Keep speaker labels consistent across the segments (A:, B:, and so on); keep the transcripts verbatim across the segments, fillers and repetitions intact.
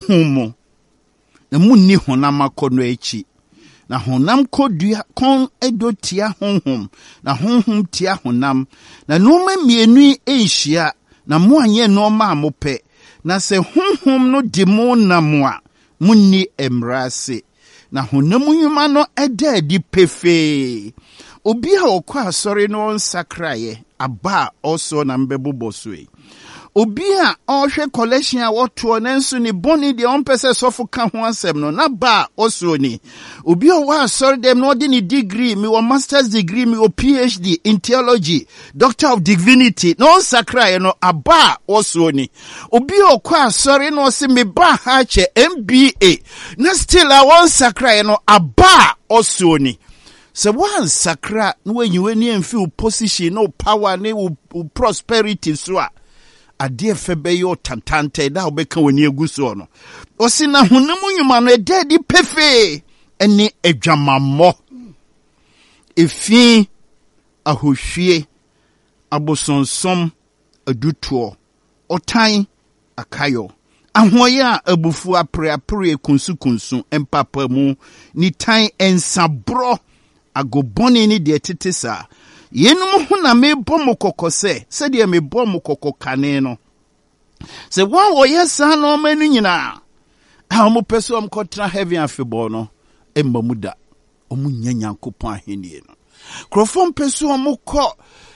A: honhom na munni honam akono echi na honam kodua kon edo tia honhom na honhom tia honam na noma mienu enhia na mo anye noma amope na se honhom no di mo namwa munni emrase na honam nyuma no eda adi pefe obi a okwa asori no nsakraye aba also na mbeboboswe obi a ohwe collection a woto nenso ni boni de on pese sofo ka ho asem no na ba also ni obi o wa asori dem no de ni degree mi wo master's degree mi wo PhD in theology doctor of divinity no nsakraye no aba also ni obi o kwa asori no se me ba ha che M B A na still a won sakraye no aba also ni. So one sakra no when you any feel position no power ne prosperity so a ade febe yo tantante da obeka woni eguso no osi na honam nyuma no ede di pefe ene adwamammo efi ahohwie abosonsom adutuo otan akayo ahoye a abufu apre apre kunsu kunsu empapa mu ni tan ensabro agoboni ni de tetesa yenum ho na mebɔ mo kokose se de mebɔ mo kokokane no se wan wo yesa no manu nyina a mo pese om kontra heaven afebo no emba muda omu nyanya nkopon ahenie no krofom pese om ko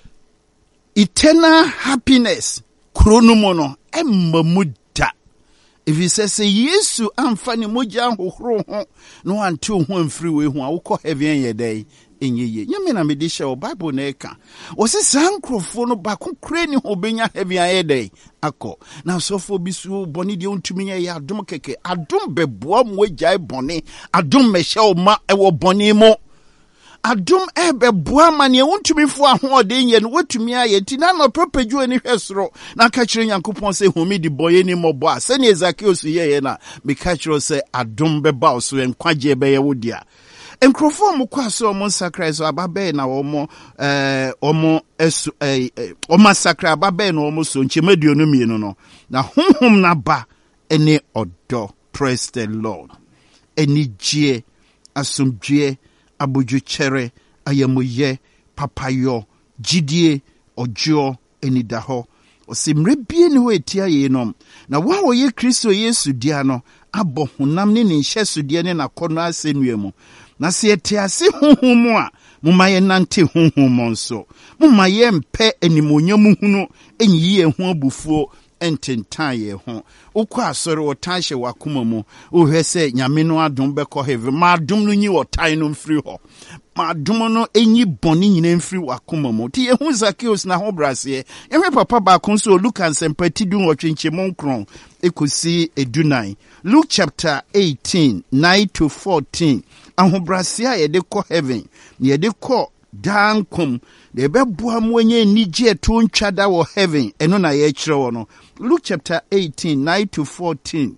A: eternal happiness kronomo no emba muda if you say say Yesu amfa ni moja hohoro ho no ante ho amfiri we ho a wokɔ heaven ye dai enyeye nyame na mede hye o Bible na eka o se sankrofo no bako kure ni ho benya heaven ye dai akɔ na sofo bi su boni de ontumi ye ya adom keke adom beboa mo agyae boni adom mehye o ma ewo boni mo adom ebe boa mane wontumi fo ahode nye no wotumi aye ti na no propeju ani hwesoro na ka kire Nyankopon se homi di boye ni mobo a se ne Zacchaeus ye na me ka kire se adom beba o so enkwaje be ye wodia enkrofo mo kwa so mo sakra so ababe na wo mo eh omo esu eh o masakra ababe na wo mo so nchemaduo no mienu no na honhom na ba ene odo. Praise the Lord. Eni gie asomdue aboju chere ayamoye papayo jidie ojo enidaho osimre bie ni ho etia ye nom na wa wo ye Kristo Yesu dia no abo honam ne ne hyesu dia ne nakono asenua mu na se etiase honhom a mumaye nante honhom nso mumaye mpe animonyam hunu enyiye ho abufuo ententan ye ho ukwa asori wotanhye wakoma mu ohwese nyame no adom beko heaven ma adom no nyi wotan no mfiri ho ma adom no enyi boni nyina mfiri wakoma mu ti ye hu Zacchaeus na ho brase ehwe papa ba kon so Luke ansempati dun wotwenchemon kron ekosi edunan Luke chapter eighteen nine to fourteen ahobrase a ye de ko heaven ye de ko dankom de beboa mu enye nige to ntwada wo heaven eno na ye kire wo no Luke chapter eighteen nine to fourteen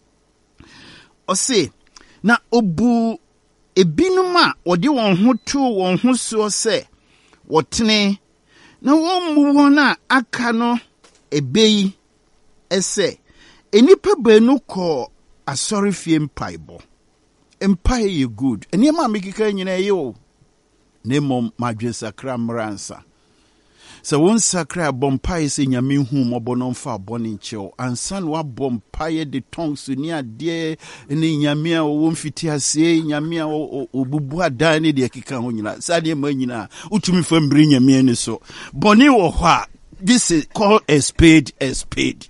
A: ose na obu ebinum a wode won ho to won ho so se wotene na won mu won a aka no ebeyi ese enipa banu ko asori fie mpaibo empire ye good eni ma mekika nyina ye o nemom madwe sakra mransa so won sakra bompai se nyame hu mobono mfa boni ncheo ansan wa bompai de tongues ni ade ni nyame a wo mfiti ase nyame a obubu adan de kika ho nyina sade ma nyina utumi fa mbiri nyame ni so boni wo hwa this is called a spade a spade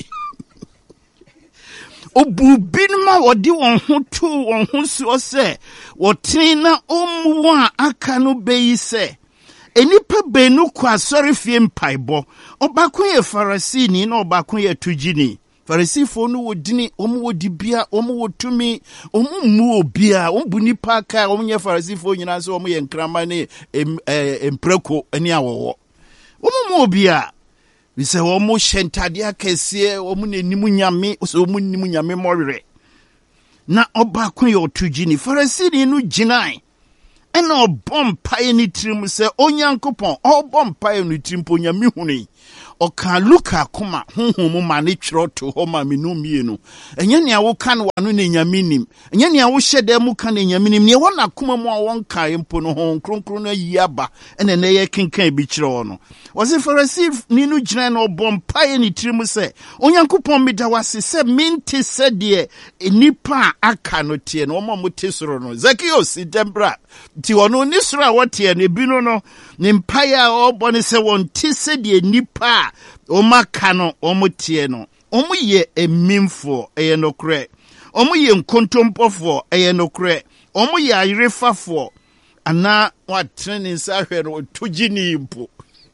A: obu binma wodi won ho to won ho so se wotina omu a aka no beyi se enipa benu kwa sorry fie mpaibo obakon ye Farisini na obakon ye tugini Farisifo no wodini omu wodi bia omu wotumi omu mu obia omu nipa aka omu ye Farisifo nyina so omu ye nkrama ne empreko ani awowo omu mu obia we say omu shentade akese omu nenimu nyame so omu nenimu nyame morere na obakon ye otugini Farisini no ginai ena obom pae ni trim se onyankopon obom pae ni trim po nyame huni Oka luka koma honhom ma ne twero to ho ma menu mienu. Enye nea wo kan wano ne nyaminim. Enye nea wo hyede mu kan ne nyaminim. Ne wona koma mu a won kan mpo no ho kronkron na yi aba ene na ye kenkan bi kyerɛ no. Wose Pharisee ni no gyina na obompae ni tirim se Onyankopɔn meda wase se minti se de nipa aka no tie no mo mote soro no. Zacchaeus dembra ti ono ni soro a wote no bi no no ne mpae a obone se won ti se de nipa Oma kano omo tie no omo ye emimfo eye nokre omo ye nkontompofo eye nokre omo ye ayirefafo ana wa training sa hwe no tugini mpo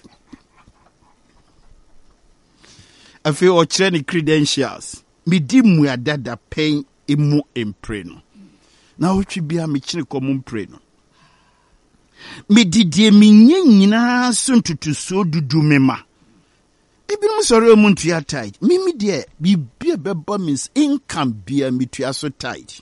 A: afi o training credentials mi di mu adada pen emu empre no na otwi bia me kire komo mpre no mi didie mi nyina so ntutuso dudu mema Ibinum sorry omuntu ya tight. Mimi de bibia beba means income bia mitua so tight.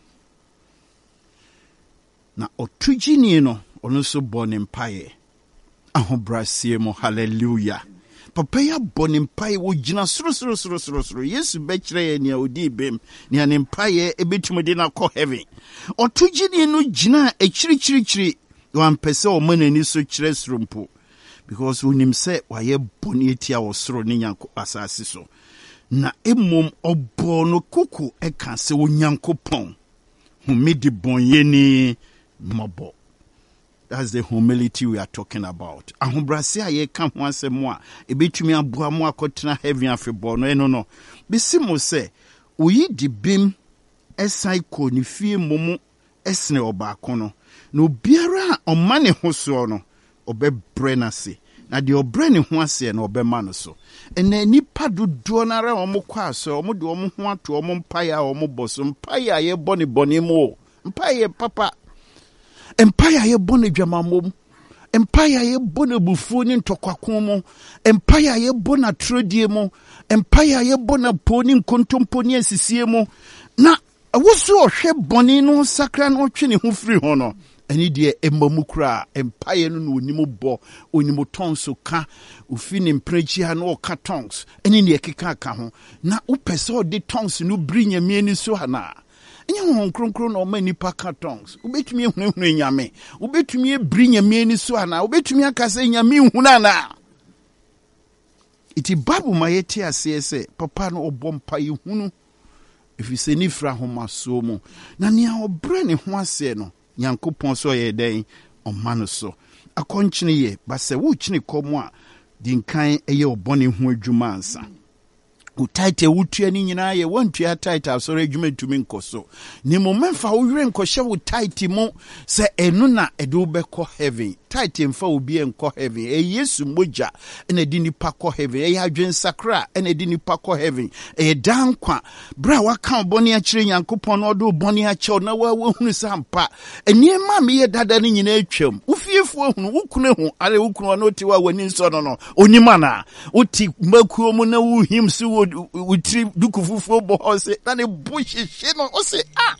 A: Na otugini no ono so born empire. Ahobrasie mo hallelujah. Papa ya born empire wo gina soro soro soro soro soro. Yesu be kire ne odi bem ne an empire ebetumo de na ko heaven. Otugini no gina e chiri chiri chiri. Wan pese o manani so kire srompo. Because when him say waye boni etia osoro ne nyanko asase so na emom obo no kuku e kan se onyankopon humidi bonye ni mobo. That's the humility we are talking about. Ahobrase aye kan ho asemo a ebetumi aboa mo akotena heaven afebo no eno no bisimo se oyi dibim esai ko ni fie momo esne obaako no no biara omane ho so no obe brenase na de obrene ho ase na obe ma no so ena nipa dodo na ra omo kwa so omo de omo ho ato omo mpaya omo boso mpaya ye boni boni mo mpaya papa empire ye boni dwamamom empire ye boni bufu ni ntokwakom mo empire ye bona trodie mo empire ye bona poni nkontompo ni asisie mo na woso ohwe boni no sakra no twene ho firi ho no Any dear Embamukra, empire no nimo bo, onimo tongs so ka, ufin in preachia no ka tongs, any near kika kaho. Na upeso de tongs no bring ye me ni so hana. And you won't crown or many paka tongs. Ubet me when yame, ubet me bring ye me ni so hana, ubet me a casanya me hunana. Iti babu mayetia say, papa no bompa you hunu. If you say nifra homa somo, na nia o brene hwase no. Nyankopon so ye den omano so akonchine ye ba se wo chine komo a dinkan eye obone ho adwuma ansa utaite wutua ni nyina ye wantua taita asore adwuma tumi nkoso ni mo memfa wo were nkɔhye wo taiti mo se enu na edu bɛkɔ heaven taiti mfa obi enkɔ heaven e Yesu moja ena di nipa kɔ heaven e adwen sakra ena di nipa kɔ heaven e dankwa bra waka bɔne akyire Nyankopɔn no do bɔne akyɛw na wa hunu sampa eniema me ye dada ni nyina atwam ufiefo hunu wukune hu ale wukunu na oti wa wani nso no no onima na oti makuo mu na wu him so utri dukufufu bo se na ne buhihye no o se ah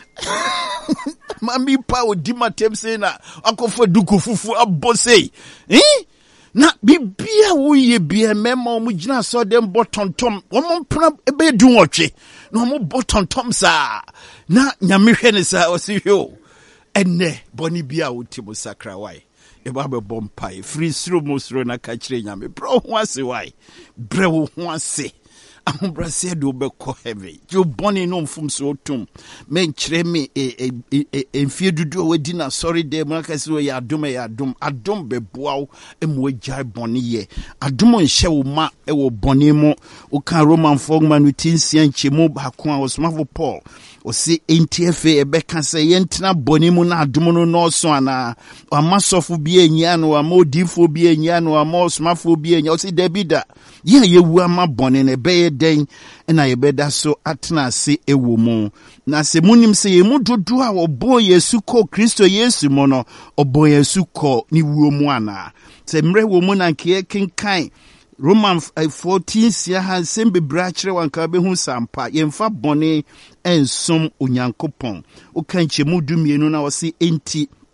A: mami pa odi matem se na akofo dukufufu abose eh na bibia wo ye bia mema mo gina so dem botontom wo mo mpra ebe du nwotwe na mo botontom sa na nyamehwe ne sa o se hwe enne boni bia wo ti mo sakra wai e ba be bompai free sro mo sro na ka kire nyame bro ho ase wai bre wo ho ase ahobrase do be ko heavy you boni no mfum so tum men kire me e e enfie dudu we dina sorry dem aka se we ya adom ya adom adom be boaw e mo jai boni ye adom nhye wo ma e wo boni mo o kan Roman fogman tinsia nchemu ba ko a osmafo Paul o si N T F A e be kan se yentina boni mo na adom no no so ana o amasofo bi enya no amodifo bi enya no amosmafo bi enya o si debida ye ye wu ama boni ne be den na yebeda so atena se ewo mu na se munim se ye mu dodo a obo Yesu ko Kristo Yesu mo no obo Yesu ko ni wuo mu ana se mre wo mu na nke kenkan Roman fourteen sia ha sembe brachre wanka be hu sampa yemfa bone ensom onyankopon o kanche mu dumienu na wo se enti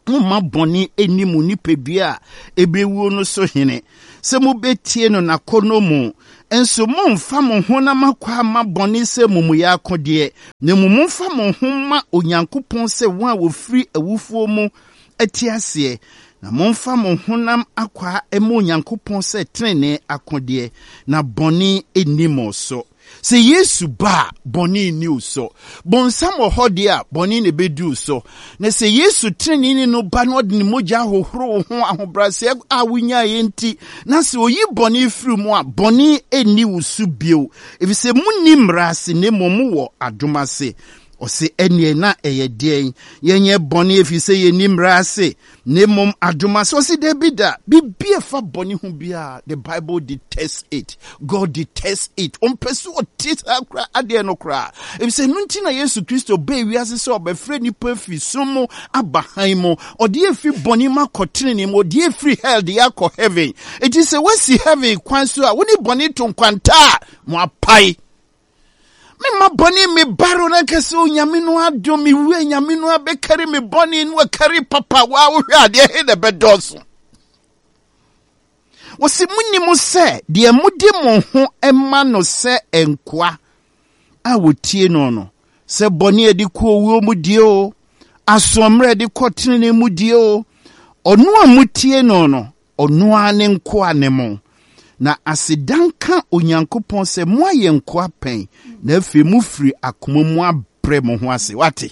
A: Mumma boni eni mu nipedua ebewu no so hene. Se mu betie no nakono mu. Enso mumfa mo honam akwa ma boni se mumu ya akode. Ne mumfa mo homa Onyankopɔn se won a wofiri awufuo mu atiase. Na mumfa mo honam akwa ema Onyankopɔn se trene akode. Na boni eni mo so. Se Yesu ba boni ni uso. Bonsam wo hode a boni ne bedu so. Na se Yesu treni ni no ba no de ni mogya hohoro ho ahobrase a wunya yenti. Na se oyi boni firi mu a boni eni usu bio. Efi se munni mrase ne momu wo adomase. O se enye na eye den yenye boni efi se ye nimrase ne mom adoma so se debida bibia fa boni hu bia. The Bible detests it. God detests it. On pesu otit akra ade no kra efi se nunti na Yesu Kristo be wiase se obefre nipa fi somo abahan mo odi efi boni makotre ni mo odi efi hell de yakọ heaven. It is a wasi heaven kwan so a woni boni to nkwanta mo apai. Me ma boni me baro na kese onyame no adom me wu anyame no abekari me boni no akari papa wa wo hwe ade he de bedoso. Wo si munni mu se de mudi mo ho ema no se enkoa a wotie no no se boni edi ko wo mu die o asomre edi ko tene mu die o onu amutie no no onu ane nkoa ne mo. Na asidanka Onyankopɔn se mo aye nkoa pen na afi mu firi akoma mu abre mo ho ase wate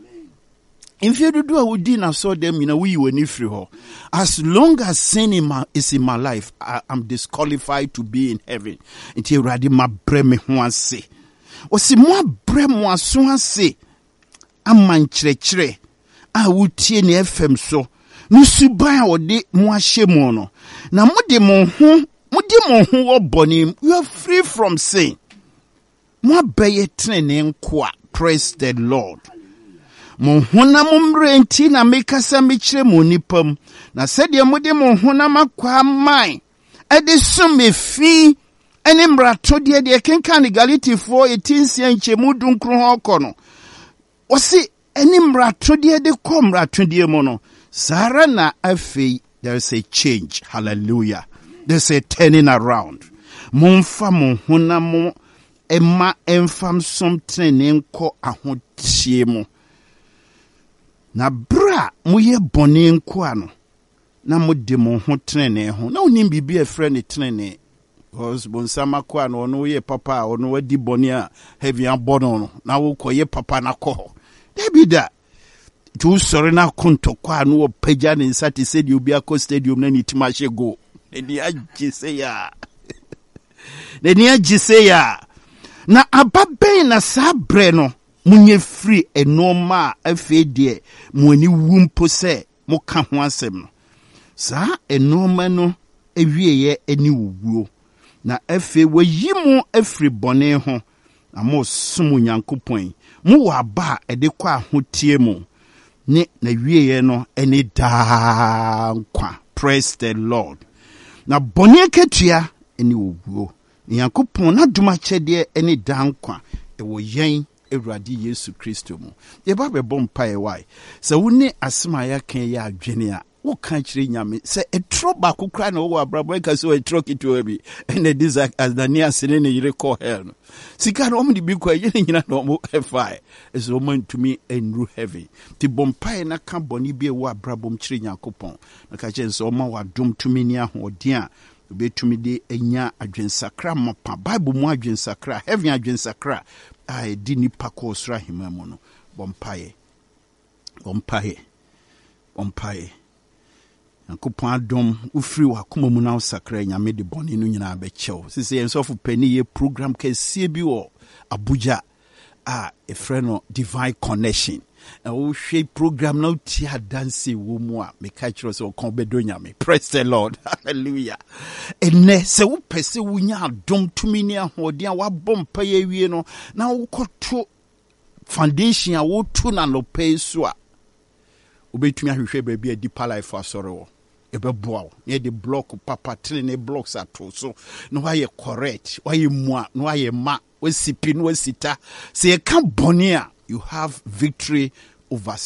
A: imfie dudu a wodi na so dem nyina wi wani firi ho. As long as sin in my, is in my life, I am disqualified to be in heaven. Inti uradi ma bre me ho ase o si mo abre mo aso ase aman kyerɛkyerɛ a wotie ne F M so no suban a wode mo ahye mo no na mo de mo ho Mudi mo hu wo boni, you are free from sin. Mo beye trene nkwa. Praise the Lord. Mo huna mumre nti na mekasa mechire mo nipam. Na sede mudi mo huna makwa mai. Ede sume fi ene mrato de de kenka ni Galatians eighteen nche mudu nkro ho kono. Osi ene mrato de de kom mrato de mo no. Sara na afei there is a change. Hallelujah. There's a turning around. Mumfa mo honamo ema enfam something nenko ahotie mo. Na bra moye boni nko ano. Na mo de mo ho trene ho. Na onim bibi e frɛ ne trene. Because bonsama ko ano no ye papa ono wadi boni a heavy abono no. Na wo koye papa na ko. Debi da. Tu sori na konto kwa ano wo pagya ne nsate se di obi akọ stadium na ni timashe go. Neni ajise ya. Neni ajise ya. Na ababe na sabre no. Munye free enoma afedie. Mweni wumpo se. Moka ho asem no. Sa enoma no. Ewieye eni wuwo. Na efe we yimu efri bone ho. Na mo sumu Nyankopɔn. Mu waba ede kwa ahotie mu. Ne na wieye no eni da nkwa. Praise the Lord. Na boni ketua eni wuwo. Nyankopɔn na duma chede eni dankwa ewo yen Ewurade Yesu Kristo mu. Ye ba be bom pa e wai. Se woni asema ya kan ya adwene a wo kan kire nyame se etro ba kokra na wo abrabo e ka so etro kitwa bi ene disa Anania sene ne yire call hell no. Sika no omdi bi kwa yene nyina no mo efai. Eso o man to me enru heavy. Ti bom pa e na ka boni bi e wo abrabo m kire Nyankopɔn. Na ka che so o ma wa dom tumi ni ahoden a obetumi de enya adwensakra mapa Bible mu adwensakra heaven adwensakra a di nipa ko sra himamu no bompaye bompaye bompaye Nyankopɔn adom ufiri wakoma mu na usakra nyame de boni no nyina abechew sisi ensofu pani ye program kɛseɛ bi wɔ Abuja a efrɛ no Divine Connection. Na wo hwɛ program na utia dance wo mu a me ka kyerɛ sɛ ɔkɔn bedo nyame. Praise the Lord. Hallelujah. Ene se wo pese wo nya adom tumi ni ahoden a wabɔ mpa ye wie no na wo kɔto foundation a wo tu na no pay so a obetumi ahwehwɛ ba bi a deeper life asɔre wo. Ebeboa wo. Ne de block papa three ne blocks ato so no why correct, why mua, no why ma, we sipi no sita. Se e kan boni a you have victory over sin.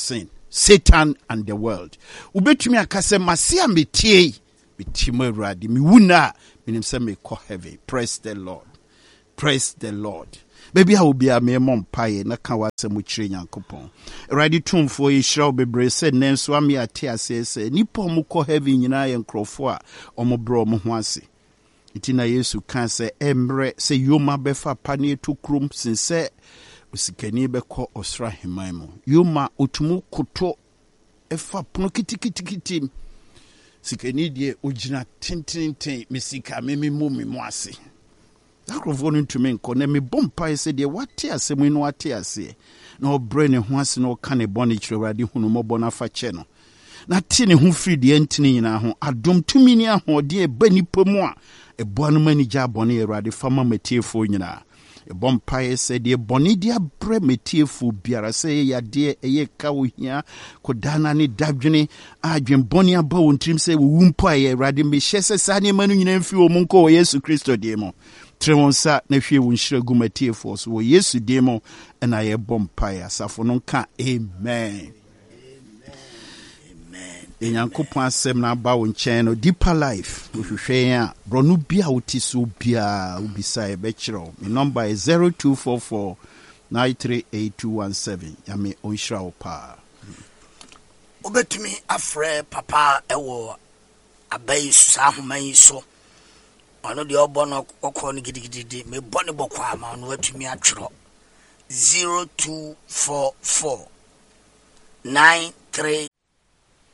A: Satan and the world. Ubetumi akase masia metie metima Awurade me wuna minim se me ko heaven. Praise the Lord. Praise the Lord. Baby I will be a me mompaye na kan wasem chire Nyankopon. Awurade tumfo yi hiraw bebre se nenso ame ate ase se nipa mu ko heaven nyina ye nkrofo a omo bro mo ho ase. Itina Yesu kan se emre se yoma befa pane to krom sinse usikani beko osra heman mu. Yoma otumu koto efa pono kitikitikiti. Sikani die ogina tintintin mesika meme mu me mu ase. Akrofo no ntumi nko na me bompa ese de wate ase mu no wate ase. Na obre ne ho ase na oka ne bone kire Awurade hunu mobɔ na fa che no. Na ti ne ho firi de ntini nyina ho adom tumi ni ahode e ba nipa mu a eboa no mani gya bone Awurade fama matiefo nyina. E bompa ese de bone dia bre matiefo biara se ya de eye ka wo hia kodana ne dadwene adwen bone aba wo ntrim se wo wumpo aye Awurade me hye se sa ne manu nyina mfi wo mu nko Yesu Kristo de mo. Tremonsa na hwie wo nhyira gu matiefo so wo Yesu de mo na ye bompa ya safo no ka amen. Enyankopon asem na ba wo nkyɛn no deeper life wohwehwɛ a bronu bia woti so bia ubisa e be kyerɛw. My number is zero two four four nine three eight two one seven. Ya me onhyira wo pa.
B: Obetumi afrɛ papa ewo abai sa homan so. Ono de obo no kokɔ no gidigidi me bɔne bɔkɔ ama no atumi atwerɛ zero two four four nine three